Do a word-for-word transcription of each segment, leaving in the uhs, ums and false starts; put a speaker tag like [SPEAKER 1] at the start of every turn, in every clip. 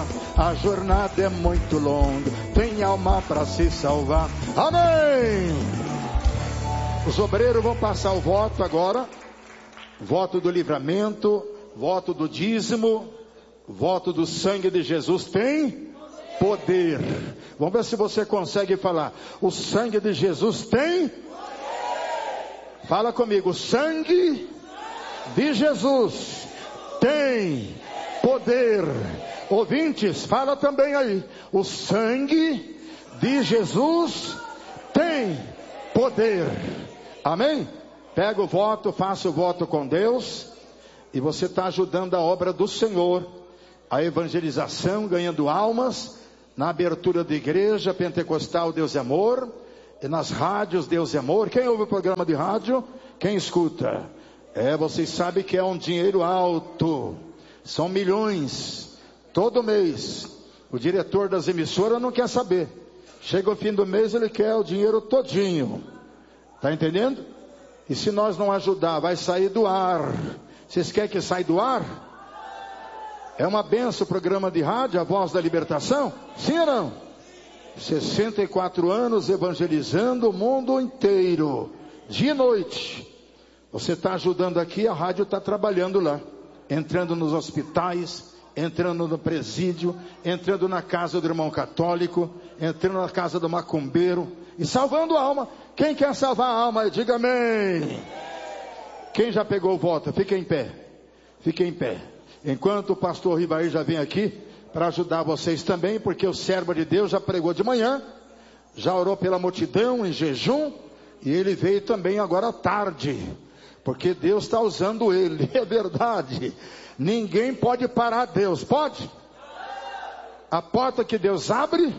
[SPEAKER 1] voltar. A jornada é muito longa, tem alma para se salvar. Amém. Os obreiros vão passar o voto agora. Voto do livramento, voto do dízimo, voto do sangue de Jesus tem poder. Vamos ver se você consegue falar. O sangue de Jesus tem poder. Fala comigo. O sangue de Jesus tem poder. Ouvintes, fala também aí. O sangue de Jesus tem poder. Amém? Pega o voto, faça o voto com Deus. E você está ajudando a obra do Senhor. A evangelização, ganhando almas. Na abertura da igreja pentecostal Deus é Amor. E nas rádios Deus é Amor. Quem ouve o programa de rádio? Quem escuta? É, vocês sabem que é um dinheiro alto. São milhões. Todo mês. O diretor das emissoras não quer saber. Chega o fim do mês, ele quer o dinheiro todinho. Está entendendo? E se nós não ajudar, vai sair do ar. Vocês querem que saia do ar? É uma benção o programa de rádio, a Voz da Libertação? Sim ou não? sessenta e quatro anos evangelizando o mundo inteiro. Dia e noite. Você está ajudando aqui, a rádio está trabalhando lá. Entrando nos hospitais, entrando no presídio, entrando na casa do irmão católico, entrando na casa do macumbeiro e salvando a alma. Quem quer salvar a alma, diga amém. Quem já pegou o voto, fique em pé. Fique em pé. Enquanto o pastor Rivaí já vem aqui para ajudar vocês também, porque o servo de Deus já pregou de manhã, já orou pela multidão em jejum, e ele veio também agora à tarde, porque Deus está usando ele, é verdade. Ninguém pode parar Deus, pode? A porta que Deus abre,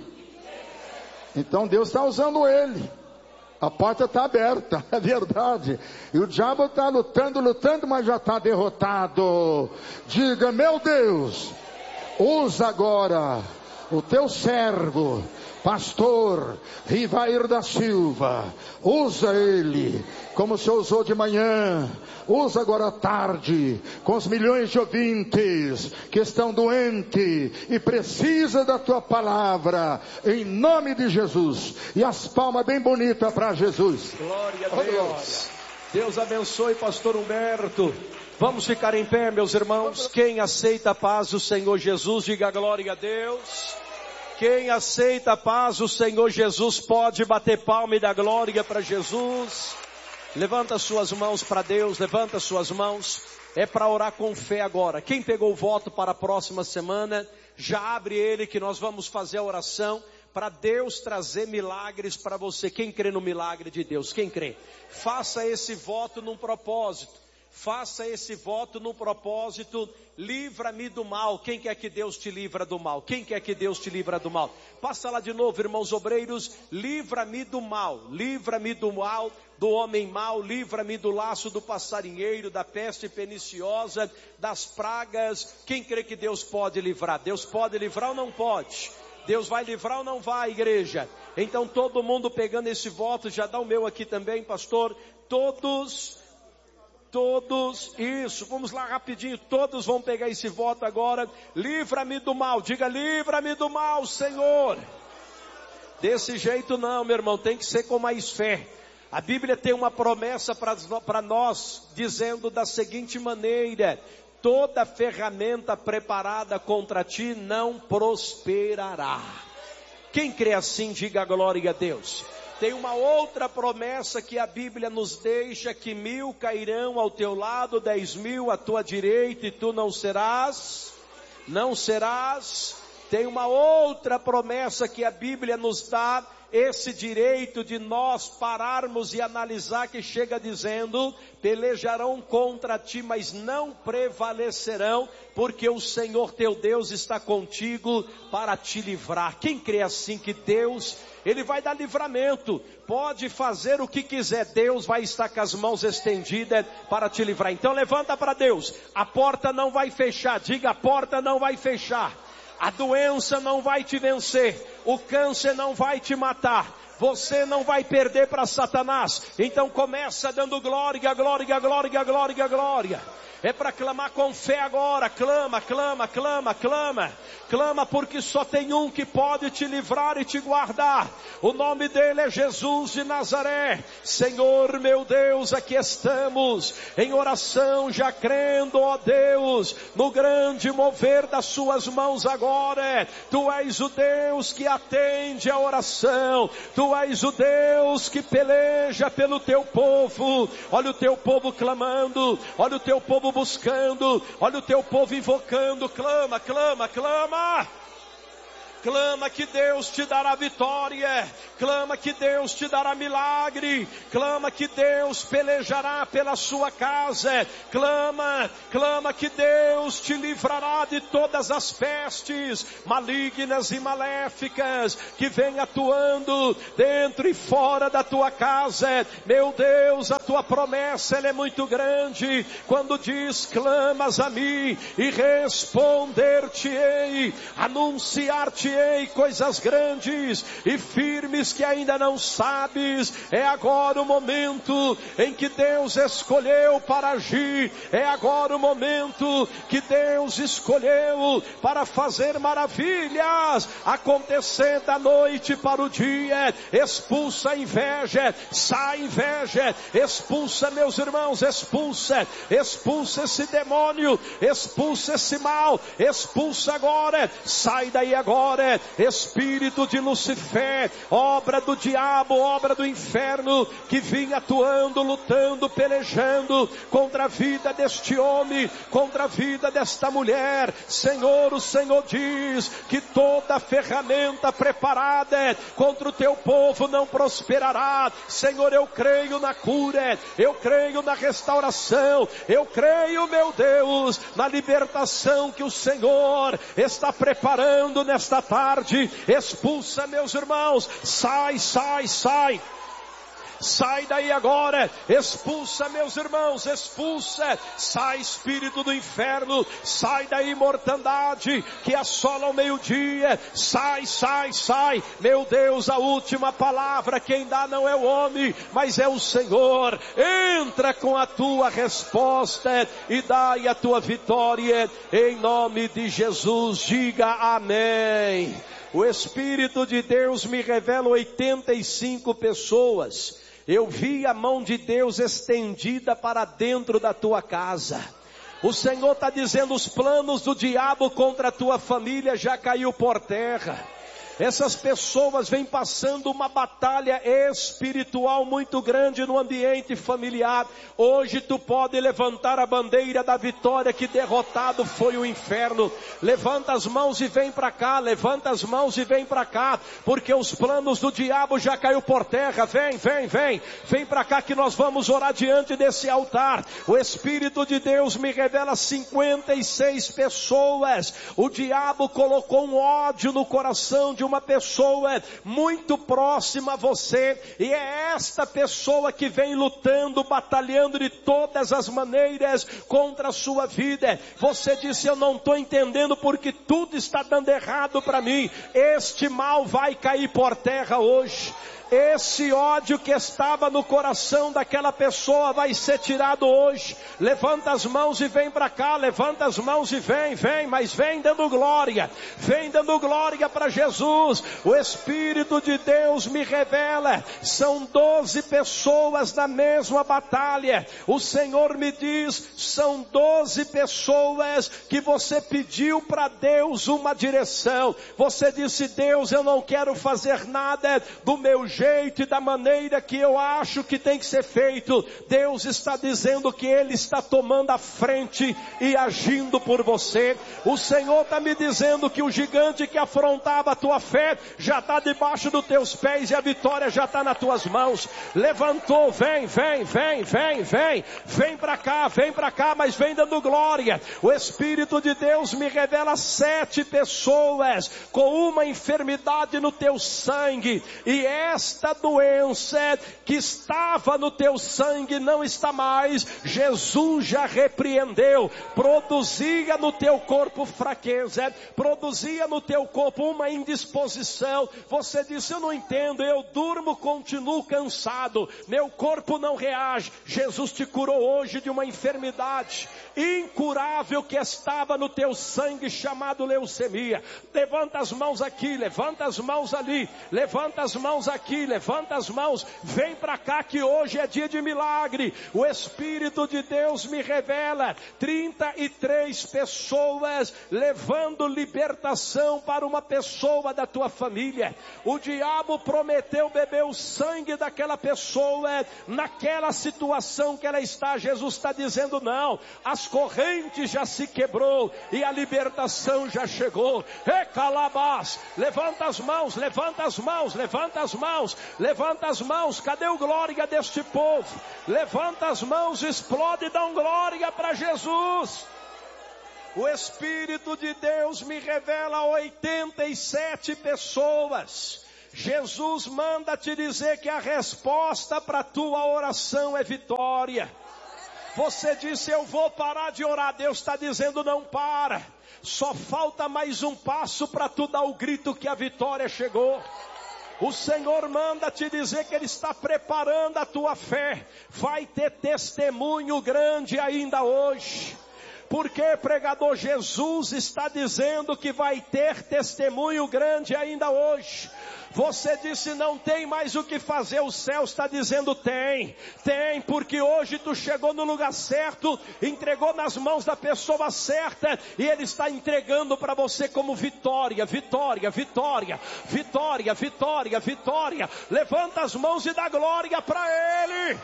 [SPEAKER 1] então Deus está usando ele. A porta está aberta, é verdade. E o diabo está lutando, lutando, mas já está derrotado. Diga, meu Deus, usa agora o teu servo, pastor Rivair da Silva. Usa ele, como o Senhor usou de manhã. Usa agora à tarde, com os milhões de ouvintes que estão doentes e precisa da tua palavra, em nome de Jesus. E as palmas bem bonitas para Jesus.
[SPEAKER 2] Glória a Deus. Deus abençoe pastor Humberto. Vamos ficar em pé, meus irmãos. Quem aceita a paz do Senhor Jesus, diga glória a Deus. Quem aceita a paz do Senhor Jesus pode bater palma e dar glória para Jesus. Levanta suas mãos para Deus, levanta suas mãos. É para orar com fé agora. Quem pegou o voto para a próxima semana, já abre ele que nós vamos fazer a oração para Deus trazer milagres para você. Quem crê no milagre de Deus? Quem crê? Faça esse voto num propósito. Faça esse voto no propósito, livra-me do mal. Quem quer que Deus te livra do mal? Quem quer que Deus te livra do mal? Passa lá de novo, irmãos obreiros. Livra-me do mal, livra-me do mal, do homem mau, livra-me do laço do passarinheiro, da peste perniciosa, das pragas. Quem crê que Deus pode livrar? Deus pode livrar ou não pode? Deus vai livrar ou não vai, igreja? Então todo mundo pegando esse voto, já dá o meu aqui também, pastor. Todos... Todos, isso, vamos lá rapidinho, todos vão pegar esse voto agora. Livra-me do mal, diga livra-me do mal, Senhor. Desse jeito não, meu irmão, tem que ser com mais fé. A Bíblia tem uma promessa para nós, dizendo da seguinte maneira: toda ferramenta preparada contra ti não prosperará. Quem crê assim, diga glória a Deus. Tem uma outra promessa que a Bíblia nos deixa, que mil cairão ao teu lado, dez mil à tua direita, e tu não serás, não serás. Tem uma outra promessa que a Bíblia nos dá, esse direito de nós pararmos e analisar, que chega dizendo: pelejarão contra ti, mas não prevalecerão, porque o Senhor teu Deus está contigo para te livrar. Quem crê assim que Deus, Ele vai dar livramento, pode fazer o que quiser, Deus vai estar com as mãos estendidas para te livrar. Então levanta para Deus, a porta não vai fechar, diga a porta não vai fechar. A doença não vai te vencer, o câncer não vai te matar. Você não vai perder para Satanás. Então começa dando glória, glória, glória, glória, glória. É para clamar com fé agora. Clama, clama, clama, clama. Clama porque só tem um que pode te livrar e te guardar. O nome dele é Jesus de Nazaré. Senhor meu Deus, aqui estamos em oração, já crendo, ó Deus, no grande mover das suas mãos agora. Tu és o Deus que atende a oração. Tu és o Deus que peleja pelo teu povo. Olha o teu povo clamando. Olha o teu povo buscando, olha o teu povo invocando, clama, clama, clama. Clama que Deus te dará vitória. Clama que Deus te dará milagre. Clama que Deus pelejará pela sua casa. Clama, clama que Deus te livrará de todas as pestes malignas e maléficas que vêm atuando dentro e fora da tua casa. Meu Deus, a tua promessa ela é muito grande. Quando diz, clamas a mim e responder-te-ei, anunciar-te coisas grandes e firmes que ainda não sabes. É agora o momento em que Deus escolheu para agir. É agora o momento que Deus escolheu para fazer maravilhas acontecer da noite para o dia. Expulsa a inveja, sai inveja, expulsa, meus irmãos, expulsa, expulsa esse demônio, expulsa esse mal, expulsa agora, sai daí agora. Espírito de Lucifer, obra do diabo, obra do inferno, que vinha atuando, lutando, pelejando contra a vida deste homem, contra a vida desta mulher. Senhor, o Senhor diz que toda ferramenta preparada contra o teu povo não prosperará. Senhor, eu creio na cura, eu creio na restauração, eu creio, meu Deus, na libertação que o Senhor está preparando nesta tarde. Expulsa, meus irmãos, sai, sai, sai. Sai daí agora, expulsa, meus irmãos, expulsa, sai espírito do inferno, sai daí mortandade que assola ao meio-dia, sai, sai, sai. Meu Deus, a última palavra quem dá não é o homem, mas é o Senhor. Entra com a tua resposta e dai a tua vitória, em nome de Jesus, diga amém. O Espírito de Deus me revela oitenta e cinco pessoas. Eu vi a mão de Deus estendida para dentro da tua casa. O Senhor está dizendo, os planos do diabo contra a tua família já caiu por terra. Essas pessoas vêm passando uma batalha espiritual muito grande no ambiente familiar. Hoje tu pode levantar a bandeira da vitória, que derrotado foi o inferno. Levanta as mãos e vem para cá, levanta as mãos e vem para cá, porque os planos do diabo já caiu por terra. Vem, vem, vem, vem para cá que nós vamos orar diante desse altar. O Espírito de Deus me revela cinquenta e seis pessoas. O diabo colocou um ódio no coração de uma pessoa muito próxima a você, e é esta pessoa que vem lutando, batalhando de todas as maneiras contra a sua vida. Você disse, eu não estou entendendo porque tudo está dando errado para mim. Este mal vai cair por terra hoje. Esse ódio que estava no coração daquela pessoa vai ser tirado hoje. Levanta as mãos e vem para cá, levanta as mãos e vem, vem, mas vem dando glória, vem dando glória para Jesus. O Espírito de Deus me revela, são doze pessoas na mesma batalha. O Senhor me diz, são doze pessoas que você pediu para Deus uma direção. Você disse, Deus, eu não quero fazer nada do meu jeito e da maneira que eu acho que tem que ser feito. Deus está dizendo que Ele está tomando a frente e agindo por você. O Senhor está me dizendo que o gigante que afrontava a tua fé já está debaixo dos teus pés e a vitória já está nas tuas mãos. Levantou, vem, vem, vem, vem, vem, vem para cá, vem para cá, mas vem dando glória. O Espírito de Deus me revela sete pessoas com uma enfermidade no teu sangue, e essa esta doença que estava no teu sangue não está mais. Jesus já repreendeu. Produzia no teu corpo fraqueza, produzia no teu corpo uma indisposição. Você disse: eu não entendo, eu durmo, continuo cansado, meu corpo não reage. Jesus te curou hoje de uma enfermidade incurável que estava no teu sangue, chamado leucemia. Levanta as mãos aqui, levanta as mãos ali, levanta as mãos aqui, levanta as mãos, vem para cá que hoje é dia de milagre. O Espírito de Deus me revela trinta e três pessoas levando libertação para uma pessoa da tua família. O diabo prometeu beber o sangue daquela pessoa naquela situação que ela está. Jesus está dizendo: não, as correntes já se quebrou e a libertação já chegou. E calabás, levanta as mãos, levanta as mãos, levanta as mãos, levanta as mãos. Cadê o glória deste povo? Levanta as mãos, explode e dá um glória para Jesus. O Espírito de Deus me revela oitenta e sete pessoas. Jesus manda te dizer que a resposta para a tua oração é vitória. Você disse: eu vou parar de orar. Deus está dizendo: não para. Só falta mais um passo para tu dar o grito que a vitória chegou. O Senhor manda te dizer que Ele está preparando a tua fé. Vai ter testemunho grande ainda hoje. Porque, pregador, Jesus está dizendo que vai ter testemunho grande ainda hoje. Você disse: não tem mais o que fazer. O céu está dizendo: tem, tem, porque hoje tu chegou no lugar certo, entregou nas mãos da pessoa certa, e Ele está entregando para você como vitória, vitória, vitória, vitória, vitória, vitória. Levanta as mãos e dá glória para Ele.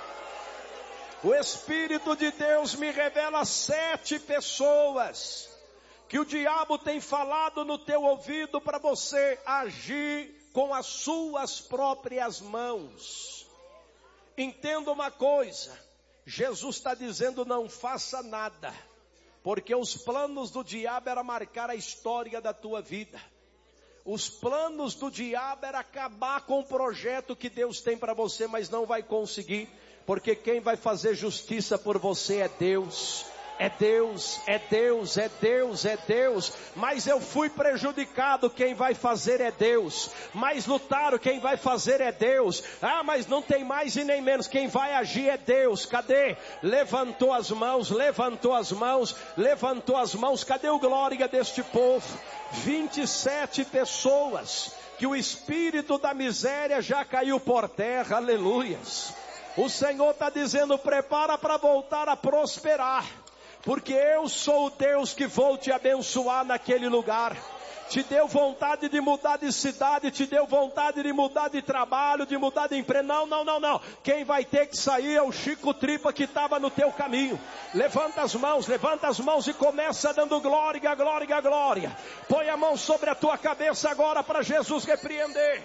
[SPEAKER 2] O Espírito de Deus me revela sete pessoas que o diabo tem falado no teu ouvido para você agir com as suas próprias mãos. Entenda uma coisa, Jesus está dizendo: não faça nada, porque os planos do diabo era marcar a história da tua vida. Os planos do diabo era acabar com o projeto que Deus tem para você, mas não vai conseguir. Porque quem vai fazer justiça por você é Deus. É Deus, é Deus, é Deus, é Deus. Mas eu fui prejudicado, quem vai fazer é Deus. Mas lutaram, quem vai fazer é Deus. Ah, mas não tem mais e nem menos, quem vai agir é Deus. Cadê? Levantou as mãos, levantou as mãos, levantou as mãos. Cadê o glória deste povo? vinte e sete pessoas que o espírito da miséria já caiu por terra. Aleluias. O Senhor está dizendo: prepara para voltar a prosperar, porque eu sou o Deus que vou te abençoar naquele lugar. Te deu vontade de mudar de cidade, te deu vontade de mudar de trabalho, de mudar de emprego. Não, não, não, não. Quem vai ter que sair é o Chico Tripa que estava no teu caminho. Levanta as mãos, levanta as mãos e começa dando glória, glória, glória. Põe a mão sobre a tua cabeça agora para Jesus repreender.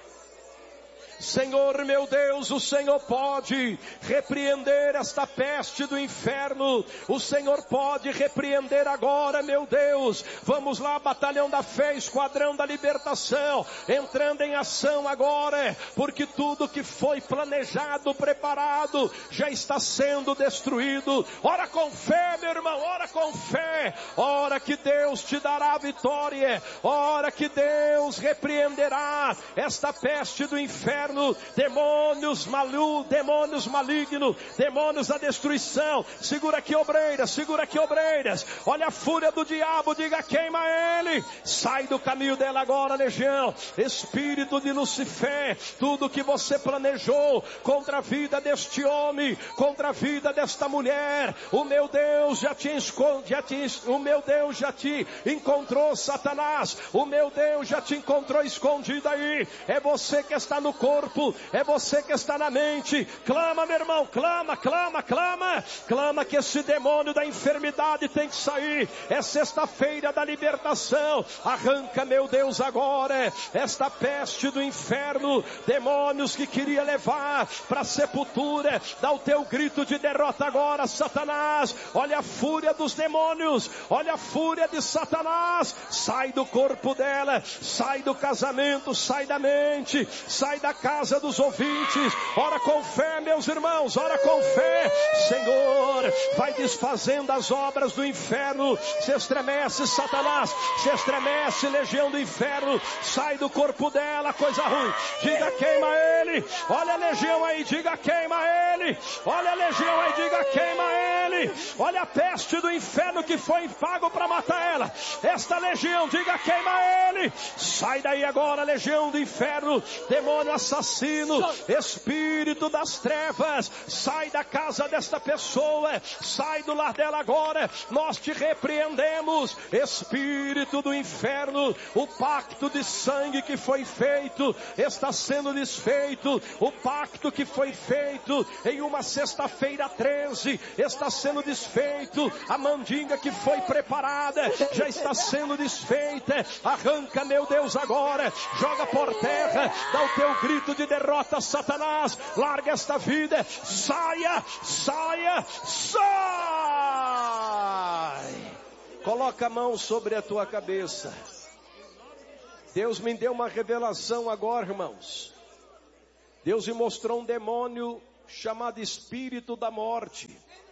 [SPEAKER 2] Senhor meu Deus, o Senhor pode repreender esta peste do inferno. O Senhor pode repreender agora, meu Deus. Vamos lá, batalhão da fé, esquadrão da libertação, entrando em ação agora, porque tudo que foi planejado, preparado, já está sendo destruído. Ora com fé, meu irmão, ora com fé. Ora que Deus te dará a vitória. Ora que Deus repreenderá esta peste do inferno. Demônios malu, demônios malignos, demônios da destruição. Segura aqui, obreiras, segura aqui, obreiras. Olha a fúria do diabo, diga: queima ele. Sai do caminho dela agora, legião. Espírito de Lucifer, tudo que você planejou contra a vida deste homem, contra a vida desta mulher, o meu Deus já te esconde, já te, o meu Deus já te encontrou, Satanás. O meu Deus já te encontrou escondido aí. É você que está no corpo, é você que está na mente. Clama, meu irmão, clama, clama, clama. Clama que esse demônio da enfermidade tem que sair. É sexta-feira da libertação. Arranca, meu Deus, agora esta peste do inferno. Demônios que queria levar para a sepultura. Dá o teu grito de derrota agora, Satanás. Olha a fúria dos demônios, olha a fúria de Satanás. Sai do corpo dela, sai do casamento, sai da mente, sai da casa dos ouvintes. Ora com fé, meus irmãos, ora com fé. Senhor, vai desfazendo as obras do inferno. Se estremece Satanás, se estremece legião do inferno. Sai do corpo dela, coisa ruim. Diga queima ele. Olha a legião aí, diga queima ele. Olha a legião aí, diga queima ele. Olha a peste do inferno que foi pago para matar ela. Esta legião, diga queima ele. Sai daí agora, legião do inferno, demônio assassino, espírito das trevas, sai da casa desta pessoa, sai do lar dela agora. Nós te repreendemos, espírito do inferno. O pacto de sangue que foi feito está sendo desfeito. O pacto que foi feito em uma sexta-feira treze está sendo desfeito. A mandinga que foi preparada já está sendo desfeita. Arranca, meu Deus, agora, joga por terra, dá o teu grito de derrota, Satanás. Larga esta vida, saia, saia, sai. Coloca a mão sobre a tua cabeça. Deus me deu uma revelação agora, irmãos. Deus me mostrou um demônio chamado espírito da morte.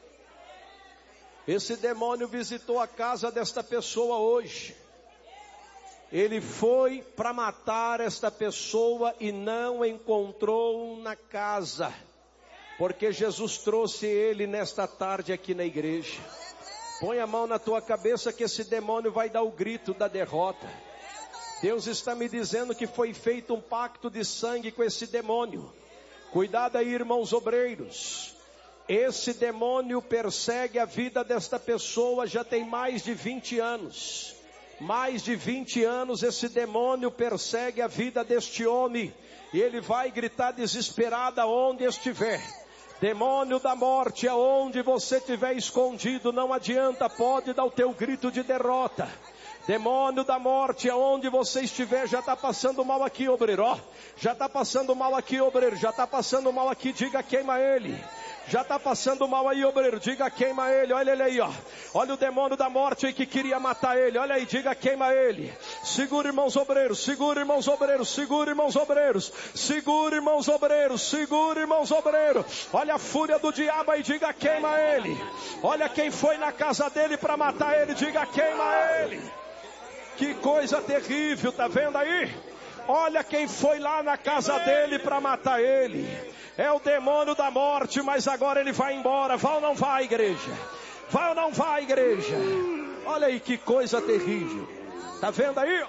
[SPEAKER 2] Esse demônio visitou a casa desta pessoa hoje. Ele foi para matar esta pessoa e não encontrou na casa, porque Jesus trouxe ele nesta tarde aqui na igreja. Põe a mão na tua cabeça que esse demônio vai dar o grito da derrota. Deus está me dizendo que foi feito um pacto de sangue com esse demônio. Cuidado aí, irmãos obreiros. Esse demônio persegue a vida desta pessoa já tem mais de vinte anos. Mais de vinte anos esse demônio persegue a vida deste homem. E ele vai gritar desesperado aonde estiver. Demônio da morte, aonde você estiver escondido, não adianta, pode dar o teu grito de derrota. Demônio da morte, aonde você estiver, já está passando mal aqui, obreiro, ó. Já está passando mal aqui, obreiro, já está passando mal aqui, diga queima ele. Já está passando mal aí, obreiro, diga queima ele. Olha ele aí, ó. Olha o demônio da morte aí que queria matar ele. Olha aí, diga queima ele. Segura, irmãos obreiros, segura, irmãos obreiros, segura, irmãos obreiros, segura, irmãos obreiros, segura, irmãos obreiros. Olha a fúria do diabo aí, diga queima ele. Olha quem foi na casa dele para matar ele, diga queima ele. Que coisa terrível, tá vendo aí? Olha quem foi lá na casa dele para matar ele. É o demônio da morte, mas agora ele vai embora. Vai ou não vai, igreja? Vai ou não vai, igreja? Olha aí que coisa terrível. Tá vendo aí?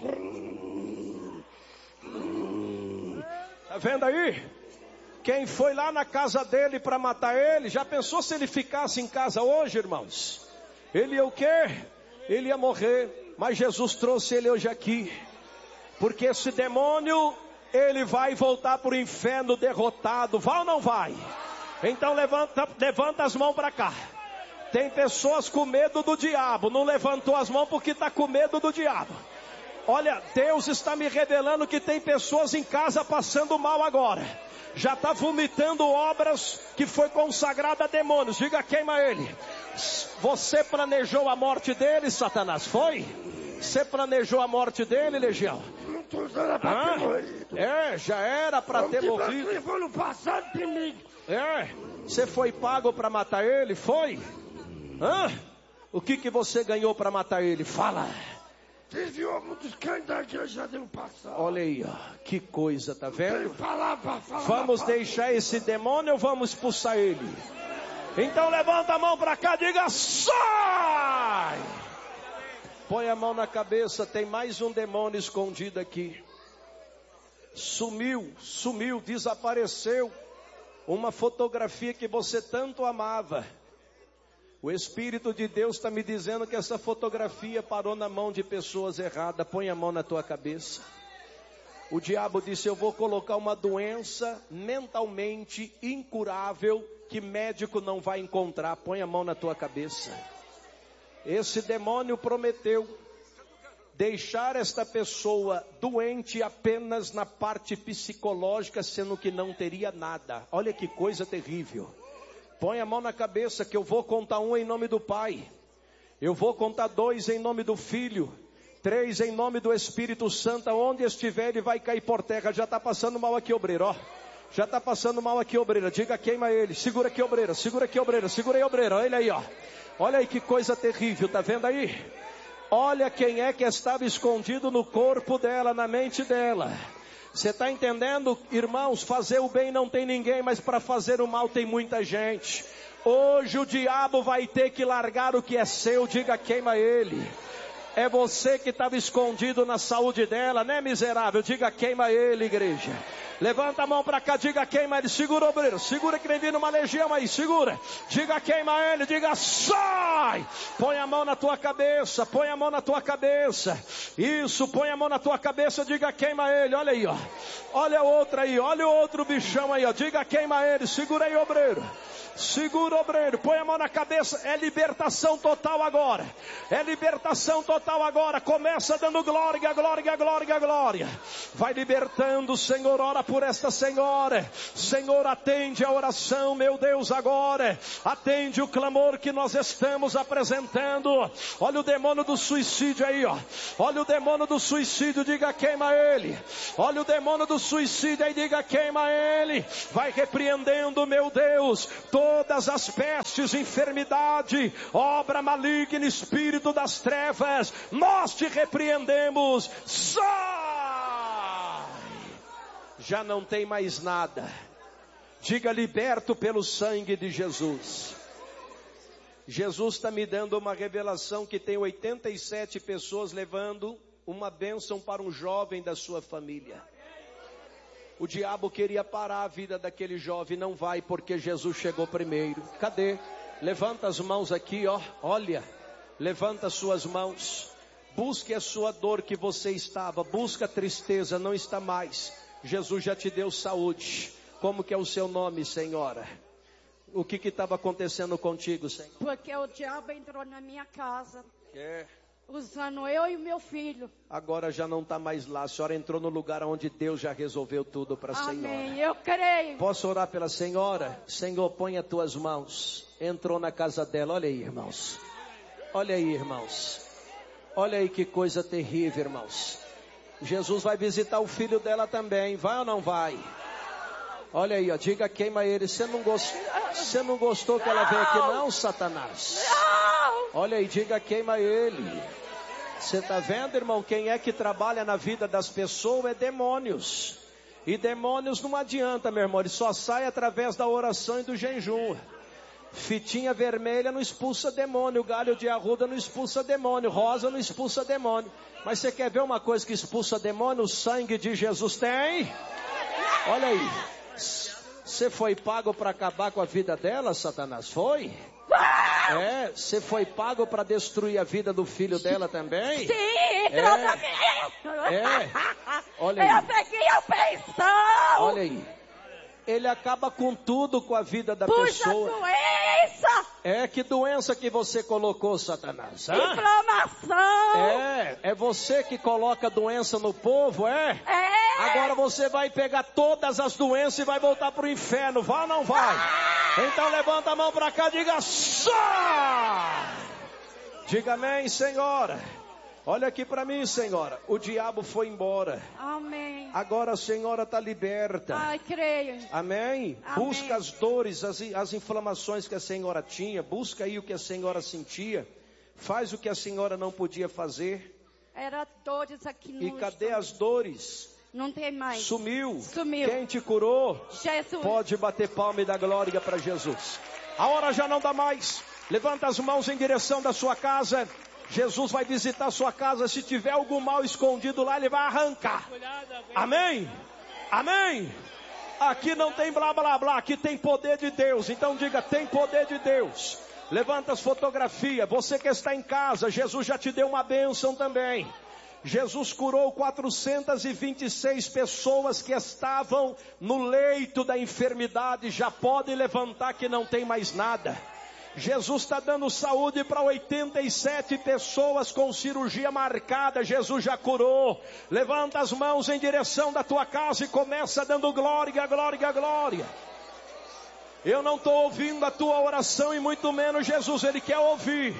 [SPEAKER 2] Tá vendo aí? Quem foi lá na casa dele para matar ele, já pensou se ele ficasse em casa hoje, irmãos? Ele ia o quê? Ele ia morrer, mas Jesus trouxe ele hoje aqui. Porque esse demônio, ele vai voltar para o inferno derrotado. Vai ou não vai? Então levanta, levanta as mãos para cá. Tem pessoas com medo do diabo. Não levantou as mãos porque está com medo do diabo. Olha, Deus está me revelando que tem pessoas em casa passando mal agora. Já está vomitando obras que foi consagrada a demônios. Diga queima ele. Você planejou a morte dele, Satanás? Foi? Você planejou a morte dele, legião? Ah, é, já era para ter morrido. É, você foi pago para matar ele? Foi? Hã? O que que você ganhou para matar ele? Fala.
[SPEAKER 3] Desviou muitos cães da igreja do passado.
[SPEAKER 2] Olha aí, ó, que coisa, tá vendo?
[SPEAKER 3] Falar, falar,
[SPEAKER 2] vamos
[SPEAKER 3] falar.
[SPEAKER 2] deixar esse demônio ou vamos expulsar ele? Então levanta a mão para cá, diga sai! Põe a mão na cabeça, tem mais um demônio escondido aqui. Sumiu, sumiu, desapareceu. Uma fotografia que você tanto amava. O Espírito de Deus está me dizendo que essa fotografia parou na mão de pessoas erradas. Põe a mão na tua cabeça. O diabo disse, eu vou colocar uma doença mentalmente incurável que médico não vai encontrar. Põe a mão na tua cabeça. Esse demônio prometeu deixar esta pessoa doente apenas na parte psicológica, sendo que não teria nada. Olha que coisa terrível. Põe a mão na cabeça que eu vou contar um em nome do Pai. Eu vou contar dois em nome do Filho. Três, em nome do Espírito Santo, onde estiver ele vai cair por terra. Já está passando mal aqui, obreiro, ó. Já está passando mal aqui, obreira. Diga, queima ele. Segura aqui, obreira. Segura aqui, obreira. Segura aí, obreira. Olha aí, ó. Olha aí que coisa terrível. Tá vendo aí? Olha quem é que estava escondido no corpo dela, na mente dela. Você está entendendo, irmãos? Fazer o bem não tem ninguém, mas para fazer o mal tem muita gente. Hoje o diabo vai ter que largar o que é seu. Diga, queima ele. É você que estava escondido na saúde dela, né, miserável? Diga, queima ele, igreja. Levanta a mão para cá, diga, queima ele. Segura, obreiro, segura que vem vindo uma legião aí, segura. Diga, queima ele, diga, sai. Põe a mão na tua cabeça, põe a mão na tua cabeça. Isso, põe a mão na tua cabeça, diga, queima ele. Olha aí, ó. Olha outra aí, olha o outro bichão aí, ó. Diga, queima ele, segura aí, obreiro. Segura, obreiro, põe a mão na cabeça. É libertação total agora. É libertação total agora. Começa dando glória, glória, glória, glória. Vai libertando, Senhor, ora por esta senhora. Senhor, atende a oração, meu Deus, agora. Atende o clamor que nós estamos apresentando. Olha o demônio do suicídio aí, ó. Olha o demônio do suicídio, diga, queima ele. Olha o demônio do suicídio aí, diga, queima ele. Vai repreendendo, meu Deus, todas as pestes, enfermidade, obra maligna, espírito das trevas, nós te repreendemos. Sai! Já não tem mais nada. Diga, liberto pelo sangue de Jesus. Jesus está me dando uma revelação que tem oitenta e sete pessoas levando uma bênção para um jovem da sua família. O diabo queria parar a vida daquele jovem, não vai, porque Jesus chegou primeiro. Cadê? Levanta as mãos aqui, ó. Olha, levanta as suas mãos. Busque a sua dor que você estava. Busca a tristeza, não está mais. Jesus já te deu saúde. Como que é o seu nome, senhora? O que que estava acontecendo contigo, Senhor?
[SPEAKER 4] Porque o diabo entrou na minha casa.
[SPEAKER 2] É.
[SPEAKER 4] Usando eu e o meu filho.
[SPEAKER 2] Agora já não está mais lá. A senhora entrou no lugar onde Deus já resolveu tudo para a senhora.
[SPEAKER 4] Amém, eu creio.
[SPEAKER 2] Posso orar pela senhora? Senhor, põe as tuas mãos. Entrou na casa dela. Olha aí, irmãos. Olha aí, irmãos. Olha aí que coisa terrível, irmãos. Jesus vai visitar o filho dela também. Vai ou não vai? Olha aí, ó. Diga, queima ele. Você não gostou, você não gostou que ela veio aqui não, Satanás? Olha aí, diga, queima ele. Você está vendo, irmão? Quem é que trabalha na vida das pessoas é demônios. E demônios não adianta, meu irmão. Ele só sai através da oração e do jejum. Fitinha vermelha não expulsa demônio. Galho de arruda não expulsa demônio. Rosa não expulsa demônio. Mas você quer ver uma coisa que expulsa demônio? O sangue de Jesus tem. Olha aí. Você foi pago para acabar com a vida dela, Satanás? Foi? É, você foi pago para destruir a vida do filho dela também?
[SPEAKER 4] Sim,
[SPEAKER 2] é. é. Olha aí.
[SPEAKER 4] Eu peguei a pensão.
[SPEAKER 2] Olha aí. Ele acaba com tudo com a vida da
[SPEAKER 4] Puxa
[SPEAKER 2] pessoa.
[SPEAKER 4] Doença.
[SPEAKER 2] É, que doença que você colocou, Satanás? Hã?
[SPEAKER 4] Inflamação.
[SPEAKER 2] É, é você que coloca doença no povo, é?
[SPEAKER 4] É.
[SPEAKER 2] Agora você vai pegar todas as doenças e vai voltar para o inferno, vai ou não vai? Então levanta a mão para cá e diga, sai! Diga amém, senhora. Olha aqui para mim, senhora. O diabo foi embora.
[SPEAKER 4] Amém.
[SPEAKER 2] Agora a senhora está liberta.
[SPEAKER 4] Ai, creio.
[SPEAKER 2] Amém?
[SPEAKER 4] Amém.
[SPEAKER 2] Busca as dores, as, as inflamações que a senhora tinha. Busca aí o que a senhora sentia. Faz o que a senhora não podia fazer.
[SPEAKER 4] Era dores aqui no
[SPEAKER 2] E cadê
[SPEAKER 4] estômago.
[SPEAKER 2] as dores?
[SPEAKER 4] Não tem mais.
[SPEAKER 2] Sumiu.
[SPEAKER 4] Sumiu.
[SPEAKER 2] Quem te curou?
[SPEAKER 4] Jesus.
[SPEAKER 2] Pode bater palma e dar glória para Jesus. A hora já não dá mais. Levanta as mãos em direção da sua casa. Jesus vai visitar a sua casa. Se tiver algum mal escondido lá, ele vai arrancar. Amém? Amém? Aqui não tem blá blá blá. Aqui tem poder de Deus. Então diga, tem poder de Deus. Levanta as fotografias. Você que está em casa, Jesus já te deu uma bênção também. Jesus curou quatrocentas e vinte e seis pessoas que estavam no leito da enfermidade. Já pode levantar que não tem mais nada. Jesus está dando saúde para oitenta e sete pessoas com cirurgia marcada. Jesus já curou. Levanta as mãos em direção da tua casa e começa dando glória, glória, glória. Eu não estou ouvindo a tua oração e muito menos Jesus, Ele quer ouvir.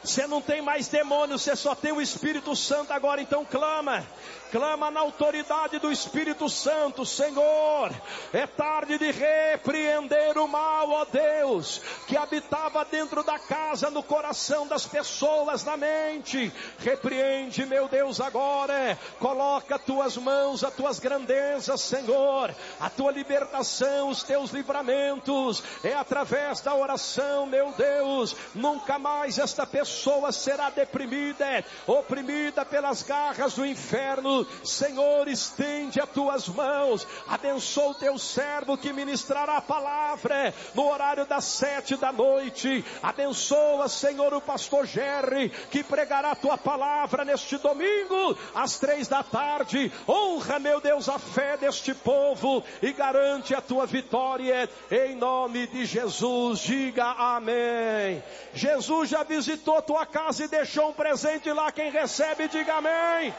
[SPEAKER 2] Você não tem mais demônio, você só tem o Espírito Santo agora, então clama. Clama na autoridade do Espírito Santo. Senhor, é tarde de repreender o mal, ó Deus, que habitava dentro da casa, no coração das pessoas, na mente. Repreende, meu Deus, agora. Coloca as tuas mãos, as tuas grandezas, Senhor, a tua libertação, os teus livramentos, é através da oração, meu Deus. Nunca mais esta pessoa será deprimida, oprimida pelas garras do inferno. Senhor, estende as tuas mãos, abençoa o teu servo que ministrará a palavra no horário das sete da noite. Abençoa, Senhor, o pastor Jerry, que pregará a tua palavra neste domingo às três da tarde. Honra, meu Deus, a fé deste povo e garante a tua vitória em nome de Jesus. Diga amém. Jesus já visitou tua casa e deixou um presente lá. Quem recebe, diga amém.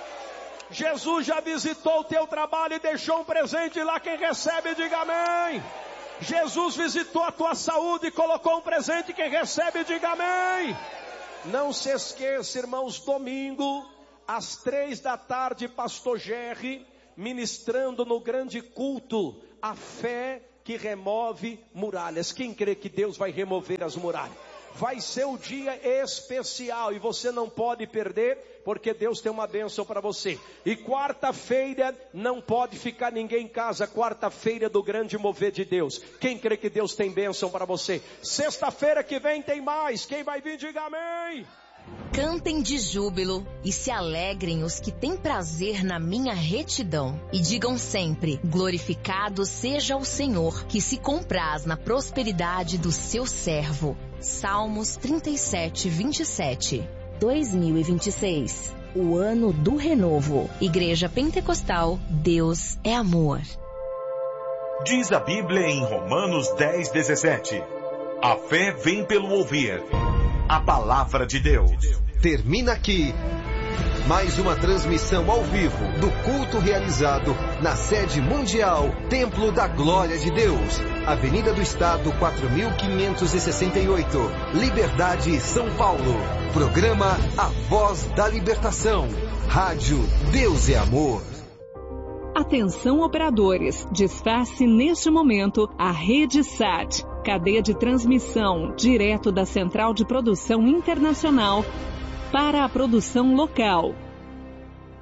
[SPEAKER 2] Jesus já visitou o teu trabalho e deixou um presente lá. Quem recebe, diga amém. Jesus visitou a tua saúde e colocou um presente. Quem recebe, diga amém. Não se esqueça, irmãos, domingo às três da tarde, pastor Jerry ministrando no grande culto a fé que remove muralhas. Quem crê que Deus vai remover as muralhas? Vai ser um dia especial e você não pode perder, porque Deus tem uma bênção para você. E quarta-feira não pode ficar ninguém em casa. Quarta-feira do grande mover de Deus. Quem crê que Deus tem bênção para você? Sexta-feira que vem tem mais. Quem vai vir, diga amém.
[SPEAKER 5] Cantem de júbilo e se alegrem os que têm prazer na minha retidão. E digam sempre, glorificado seja o Senhor, que se compraz na prosperidade do seu servo. Salmos trinta e sete, vinte e sete. dois mil e vinte e seis, o ano do renovo. Igreja Pentecostal, Deus é amor.
[SPEAKER 6] Diz a Bíblia em Romanos dez, dezessete. A fé vem pelo ouvir a palavra de Deus.
[SPEAKER 7] Termina aqui mais uma transmissão ao vivo do culto realizado na sede mundial Templo da Glória de Deus, Avenida do Estado quatro mil quinhentos e sessenta e oito, Liberdade, São Paulo. Programa A Voz da Libertação. Rádio Deus é Amor.
[SPEAKER 8] Atenção, operadores, desface neste momento a Rede Sat, cadeia de transmissão direto da Central de Produção Internacional para a produção local.